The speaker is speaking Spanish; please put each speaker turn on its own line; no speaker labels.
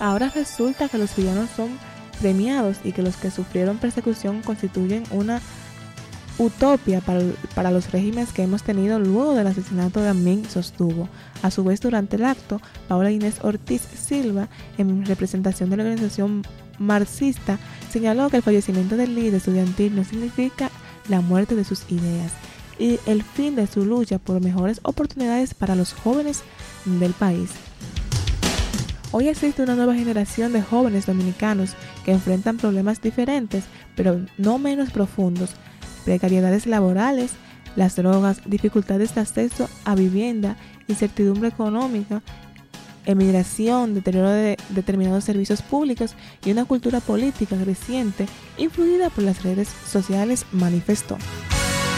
ahora resulta que los villanos son premiados y que los que sufrieron persecución constituyen una utopia para los regímenes que hemos tenido luego del asesinato de Amin, sostuvo. A su vez, durante el acto, Paola Inés Ortiz Silva, en representación de la organización marxista, señaló que el fallecimiento del líder estudiantil no significa la muerte de sus ideas y el fin de su lucha por mejores oportunidades para los jóvenes del país. Hoy existe una nueva generación de jóvenes dominicanos que enfrentan problemas diferentes, pero no menos profundos: precariedades laborales, las drogas, dificultades de acceso a vivienda, incertidumbre económica, emigración, deterioro de determinados servicios públicos y una cultura política creciente influida por las redes sociales, manifestó.